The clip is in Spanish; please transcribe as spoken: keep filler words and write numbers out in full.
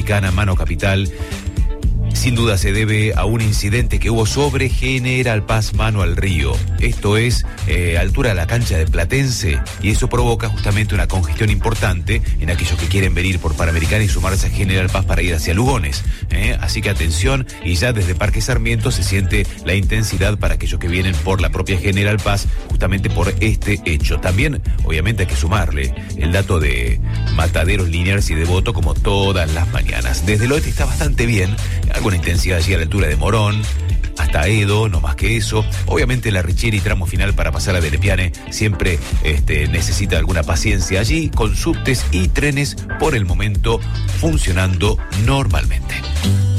Panamericana, Mano Capital, sin duda se debe a un incidente que hubo sobre General Paz, mano al río. Esto es eh, altura de la cancha de Platense, y eso provoca justamente una congestión importante en aquellos que quieren venir por Panamericana y sumarse a General Paz para ir hacia Lugones. ¿eh? Así que atención, y ya desde Parque Sarmiento se siente la intensidad para aquellos que vienen por la propia General Paz, justamente por este hecho. También, obviamente, hay que sumarle el dato de Mataderos, Liniers y Devoto, como todas las mañanas. Desde el oeste está bastante bien, alguna intensidad allí a la altura de Morón, hasta Edo, no más que eso. Obviamente la Richieri, tramo final para pasar a Delepiane, siempre este, necesita alguna paciencia allí, con subtes y trenes por el momento funcionando normalmente.